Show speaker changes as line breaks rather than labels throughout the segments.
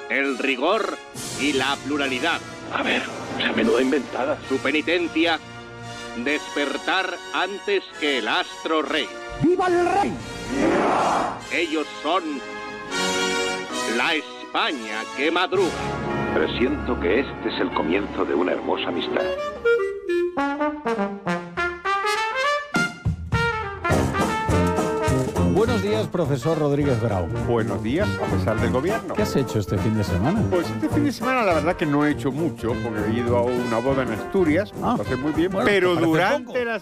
el rigor y la pluralidad.
A ver, esa menuda inventada.
Su penitencia, despertar antes que el astro rey.
¡Viva el rey!
Ellos son la España que madruga.
Presiento que este es el comienzo de una hermosa amistad.
Buenos días, profesor Rodríguez Brown.
Buenos días, a pesar del gobierno.
¿Qué has hecho este fin de semana?
Pues este fin de semana la verdad que no he hecho mucho, porque he ido a una boda en Asturias, lo pasé muy bien,
bueno,
pero
¿te parece
durante la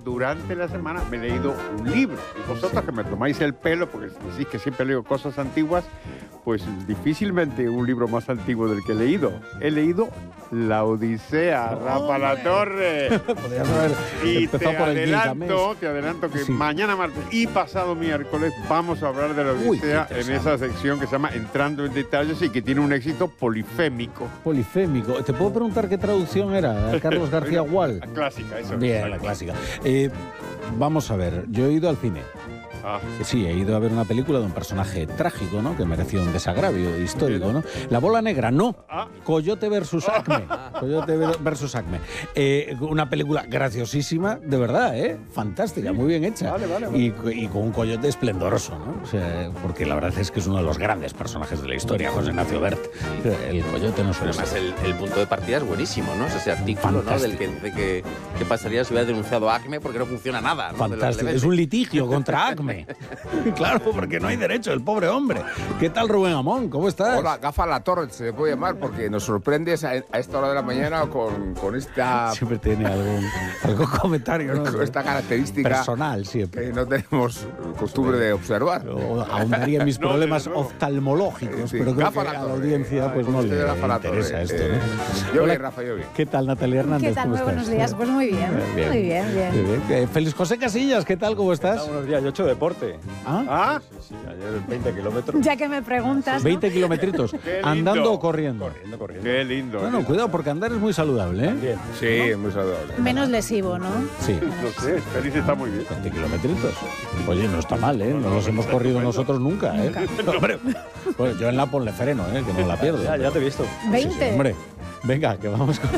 semana me he leído un libro. Y vosotros que me tomáis el pelo, porque decís que siempre leo cosas antiguas, pues difícilmente un libro más antiguo del que he leído. He leído La Odisea, Rafa Latorre.
Podrías haber
Y
empezado por el
te adelanto que
Sí.
mañana martes y pasado miércoles vamos a hablar de la Odisea
qué
en esa sección que se llama Entrando en Detalles y que tiene un éxito polifémico.
Polifémico. ¿Te puedo preguntar qué traducción era? Carlos García Gual.
La clásica, eso.
Bien, la clásica. Vamos a ver, yo he ido al cine. Sí, he ido a ver una película de un personaje trágico, ¿no? Que mereció un desagravio histórico, ¿no? La Bola Negra, no. Coyote versus Acme. Coyote versus Acme. Una película graciosísima, de verdad, ¿eh? Fantástica, muy bien hecha.
Vale.
Y con un coyote esplendoroso, ¿no? O sea, porque la verdad es que es uno de los grandes personajes de la historia, José Ignacio Bert. El coyote no suele
Además,
ser.
el punto de partida es buenísimo, ¿no? Es ese artículo, ¿no? Del que dice que qué pasaría si hubiera denunciado a Acme porque no funciona nada, ¿no?
Fantástico. Es un litigio contra Acme. Claro, porque no hay derecho, el pobre hombre. ¿Qué tal, Rubén Amón? ¿Cómo estás?
Hola, Gafa Latorre se le puede llamar porque nos sorprendes a esta hora de la mañana con esta...
Siempre tiene algún comentario, ¿no?
Con esta característica
personal, siempre.
que no tenemos costumbre de observar.
Ahondaría mis problemas oftalmológicos,
Sí,
pero creo
Gafa
que a la
Latorre.
audiencia pues no
Usted
le
Gafa Latorre.
interesa esto, ¿no?
Yo
Hola,
bien, Rafa, yo bien.
¿Qué tal, Natalia Hernández?
¿Qué tal?
¿Cómo
Muy
estás?
buenos días. Pues muy bien. Muy bien.
Feliz José Casillas, ¿qué tal? ¿Cómo estás?
Buenos días, yo he hecho deporte.
¿Ah?
Sí, ayer 20 kilómetros.
Ya que me preguntas, ¿no?
20 kilometritos.
Qué lindo.
¿Andando o corriendo?
Corriendo.
Qué lindo.
Bueno, cuidado, porque andar es muy saludable, ¿eh?
Bien.
Sí, es muy saludable.
Menos lesivo, ¿no?
Sí.
No sé, Félix está muy bien.
20 kilometritos. Oye, no está mal, ¿eh? No los hemos corrido nosotros nunca, ¿eh? Hombre, pues yo en la Ponle freno, ¿eh? Que no la pierdo.
Ya te he visto.
20.
Sí, hombre, venga, que vamos con...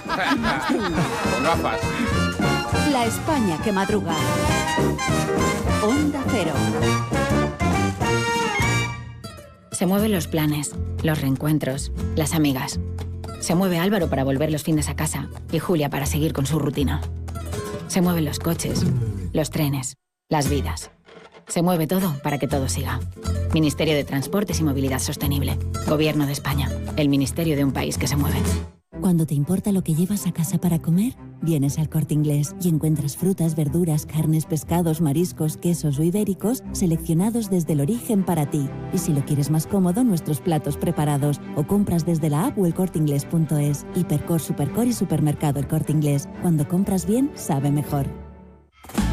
Con gafas.
La España que madruga. Onda Cero.
Se mueven los planes, los reencuentros, las amigas. Se mueve Álvaro para volver los fines a casa y Julia para seguir con su rutina. Se mueven los coches, los trenes, las vidas. Se mueve todo para que todo siga. Ministerio de Transportes y Movilidad Sostenible. Gobierno de España. El ministerio de un país que se mueve.
Cuando te importa lo que llevas a casa para comer, vienes al Corte Inglés y encuentras frutas, verduras, carnes, pescados, mariscos, quesos o ibéricos seleccionados desde el origen para ti. Y si lo quieres más cómodo, nuestros platos preparados o compras desde la app o elcorteinglés.es. Hipercor, Supercor y Supermercado El Corte Inglés. Cuando compras bien, sabe mejor.